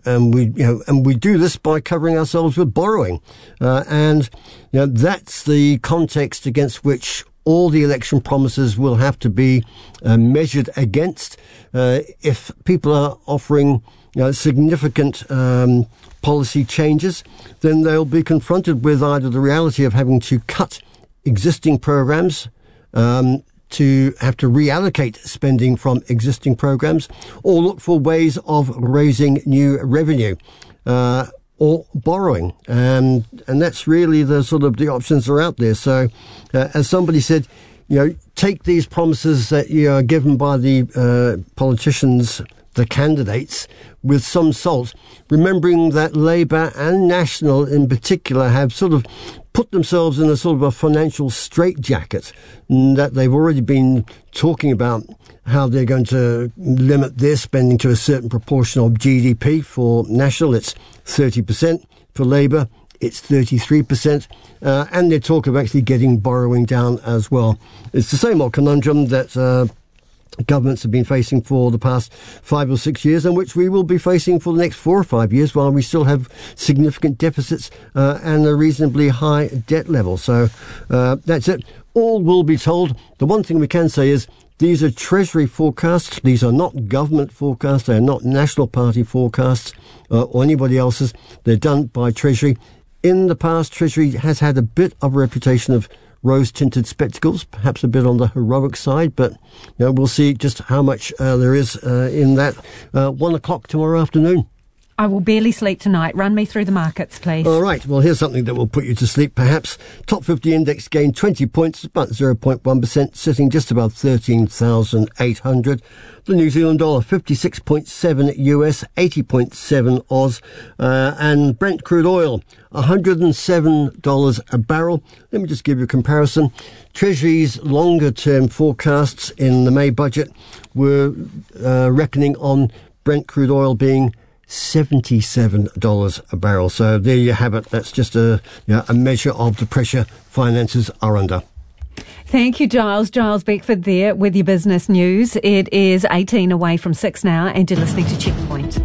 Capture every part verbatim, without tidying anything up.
and we, you know, and we do this by covering ourselves with borrowing, uh, and you know that's the context against which all the election promises will have to be uh, measured against. Uh, if people are offering, you know, significant um, policy changes, then they'll be confronted with either the reality of having to cut existing programs, um, to have to reallocate spending from existing programs, or look for ways of raising new revenue, uh, or borrowing. And, and that's really the sort of the options that are out there. So, uh, as somebody said, you know, take these promises that you are given by the uh, politicians, the candidates, with some salt, remembering that Labour and National in particular have sort of put themselves in a sort of a financial straitjacket, that they've already been talking about how they're going to limit their spending to a certain proportion of G D P. For National, it's thirty percent. For Labour, it's thirty-three percent. Uh, and they talk of actually getting borrowing down as well. It's the same old conundrum that uh, governments have been facing for the past five or six years, and which we will be facing for the next four or five years while we still have significant deficits uh, and a reasonably high debt level. So uh, that's it. All will be told. The one thing we can say is these are Treasury forecasts. These are not government forecasts. They are not National Party forecasts uh, or anybody else's. They're done by Treasury. In the past, Treasury has had a bit of a reputation of rose-tinted spectacles, perhaps a bit on the heroic side, but you know, we'll see just how much uh, there is uh, in that. Uh, one o'clock tomorrow afternoon. I will barely sleep tonight. Run me through the markets, please. All right. Well, here's something that will put you to sleep, perhaps. Top fifty index gained twenty points, about zero point one percent, sitting just above thirteen thousand eight hundred. The New Zealand dollar, fifty-six point seven U S, eighty point seven Oz. Uh, and Brent crude oil, one hundred seven dollars a barrel. Let me just give you a comparison. Treasury's longer-term forecasts in the May budget were uh, reckoning on Brent crude oil being seventy-seven dollars a barrel. So there you have it. That's just a, you know, a measure of the pressure finances are under. Thank you, Giles. Giles Beckford there with your business news. It is eighteen away from six now, and you're listening to Checkpoint.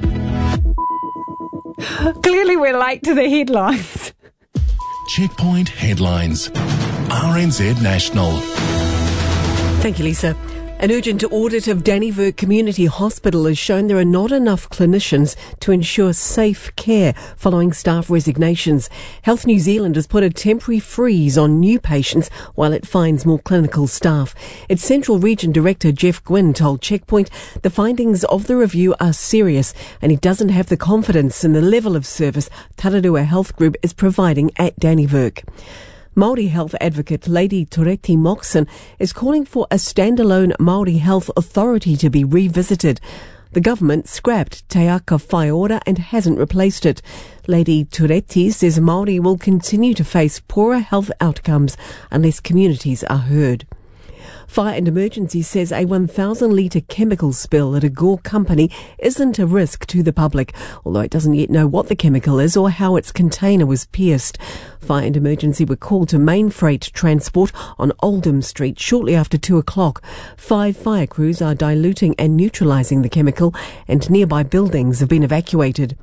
Clearly we're late to the headlines. Checkpoint headlines. R N Z National. Thank you, Lisa. An urgent audit of Dannevirke Community Hospital has shown there are not enough clinicians to ensure safe care following staff resignations. Health New Zealand has put a temporary freeze on new patients while it finds more clinical staff. Its Central Region Director Jeff Gwynn told Checkpoint the findings of the review are serious and he doesn't have the confidence in the level of service Tararua Health Group is providing at Dannevirke. Māori health advocate Lady Toreti Moxon is calling for a standalone Māori health authority to be revisited. The government scrapped Te Aka Whai Ora and hasn't replaced it. Lady Toreti says Māori will continue to face poorer health outcomes unless communities are heard. Fire and Emergency says a one thousand litre chemical spill at a Gore company isn't a risk to the public, although it doesn't yet know what the chemical is or how its container was pierced. Fire and Emergency were called to Main Freight Transport on Oldham Street shortly after two o'clock. Five fire crews are diluting and neutralising the chemical, and nearby buildings have been evacuated.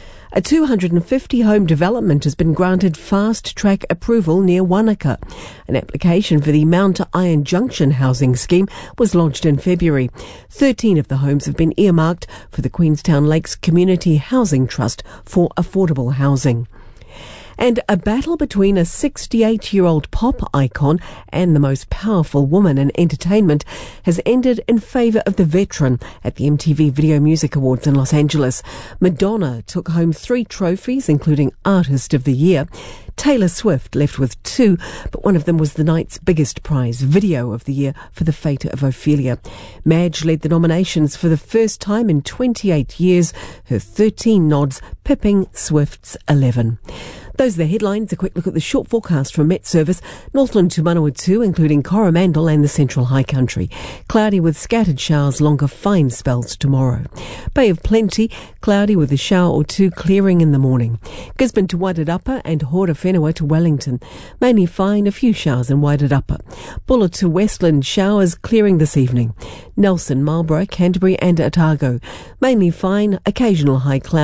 A two hundred fifty home development has been granted fast-track approval near Wanaka. An application for the Mount Iron Junction housing scheme was lodged in February. Thirteen of the homes have been earmarked for the Queenstown Lakes Community Housing Trust for affordable housing. And a battle between a sixty-eight-year-old pop icon and the most powerful woman in entertainment has ended in favour of the veteran at the M T V Video Music Awards in Los Angeles. Madonna took home three trophies, including Artist of the Year. Taylor Swift left with two, but one of them was the night's biggest prize, Video of the Year, for The Fate of Ophelia. Madge led the nominations for the first time in twenty-eight years, her thirteen nods pipping Swift's eleven. Those are the headlines. A quick look at the short forecast from Met Service. Northland to Manawatu, including Coromandel and the Central High Country. Cloudy with scattered showers, longer fine spells tomorrow. Bay of Plenty, cloudy with a shower or two clearing in the morning. Gisborne to Wairarapa and Hora Whenua to Wellington. Mainly fine, a few showers in Wairarapa. Buller to Westland, showers clearing this evening. Nelson, Marlborough, Canterbury and Otago. Mainly fine, occasional high clouds.